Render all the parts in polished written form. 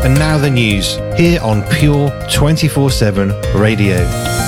And now the news, here on Pure 24/7 Radio.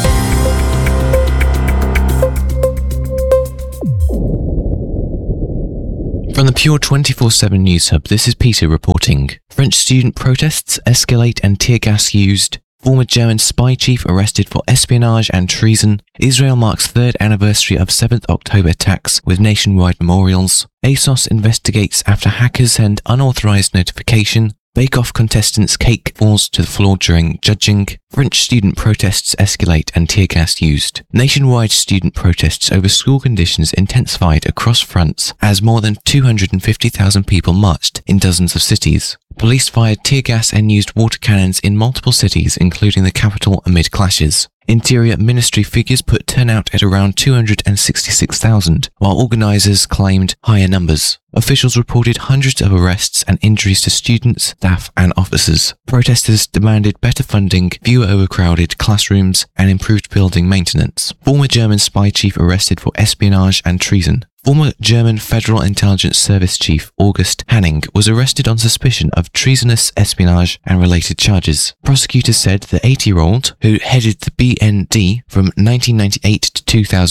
From the Pure 24/7 News Hub, this is Peter reporting. French student protests escalate and tear gas used. Former German spy chief arrested for espionage and treason. Israel marks third anniversary of 7th October attacks with nationwide memorials. ASOS investigates after hackers send unauthorized notification. Bake-Off contestants' cake falls to the floor during judging. French student protests escalate and tear gas used. Nationwide student protests over school conditions intensified across France as more than 250,000 people marched in dozens of cities. Police fired tear gas and used water cannons in multiple cities, including the capital, amid clashes. Interior Ministry figures put turnout at around 266,000, while organisers claimed higher numbers. Officials reported hundreds of arrests and injuries to students, staff and officers. Protesters demanded better funding, fewer overcrowded classrooms and improved building maintenance. Former German spy chief arrested for espionage and treason. Former German Federal Intelligence Service Chief August Hanning was arrested on suspicion of treasonous espionage and related charges. Prosecutors said the 80-year-old, who headed the BND from 1998 to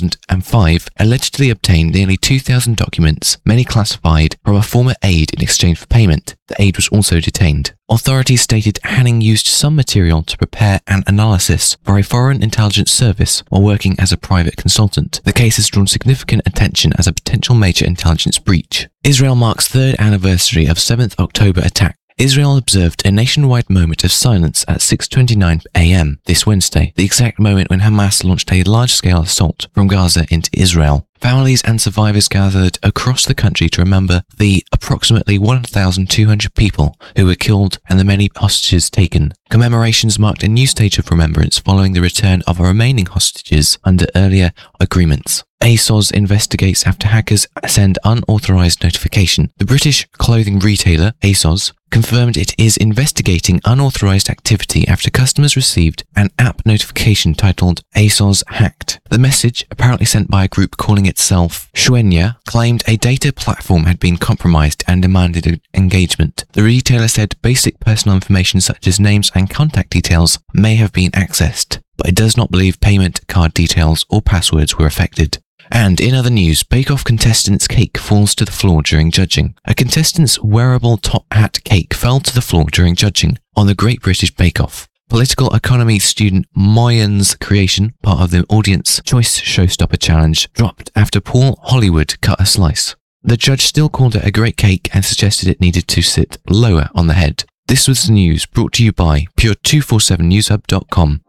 2005, allegedly obtained nearly 2,000 documents, many classified, from a former aide in exchange for payment. The aide was also detained. Authorities stated Hanning used some material to prepare an analysis for a foreign intelligence service while working as a private consultant. The case has drawn significant attention as a potential major intelligence breach. Israel marks third anniversary of 7th October attack. Israel observed a nationwide moment of silence at 6:29 a.m. this Wednesday, the exact moment when Hamas launched a large-scale assault from Gaza into Israel. Families and survivors gathered across the country to remember the approximately 1,200 people who were killed and the many hostages taken. Commemorations marked a new stage of remembrance following the return of remaining hostages under earlier agreements. ASOS investigates after hackers send unauthorized notification. The British clothing retailer, ASOS, confirmed it is investigating unauthorized activity after customers received an app notification titled ASOS Hacked. The message, apparently sent by a group calling itself Xuenya, claimed a data platform had been compromised and demanded engagement. The retailer said basic personal information such as names and contact details may have been accessed, but it does not believe payment card details or passwords were affected. And in other news, Bake-Off contestants' cake falls to the floor during judging. A contestant's wearable top hat cake fell to the floor during judging on the Great British Bake-Off. Political economy student Moyen's creation, part of the Audience Choice Showstopper Challenge, dropped after Paul Hollywood cut a slice. The judge still called it a great cake and suggested it needed to sit lower on the head. This was the news brought to you by Pure247newshub.com.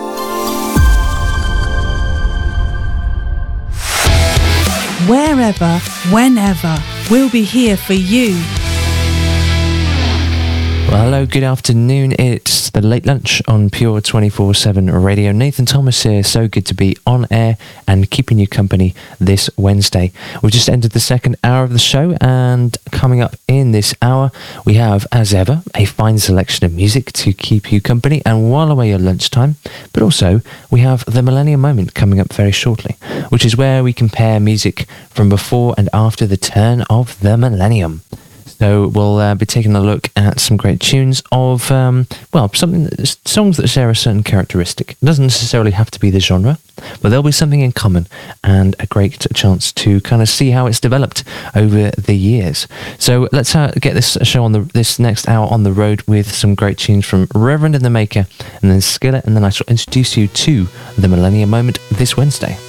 Wherever, whenever, we'll be here for you. Well, hello, good afternoon. It's the Late Lunch on Pure 24/7 Radio. Nathan Thomas here. So good to be on air and keeping you company this Wednesday. We've just entered the second hour of the show, and coming up in this hour, we have, as ever, a fine selection of music to keep you company and while away your lunchtime. But also, we have the Millennium Moment coming up very shortly, which is where we compare music from before and after the turn of the millennium. So we'll be taking a look at some great tunes of, songs that share a certain characteristic. It doesn't necessarily have to be the genre, but there'll be something in common and a great chance to kind of see how it's developed over the years. So let's get this show on this next hour on the road with some great tunes from Reverend and the Maker and then Skillet, and then I shall introduce you to the Millennium Moment this Wednesday.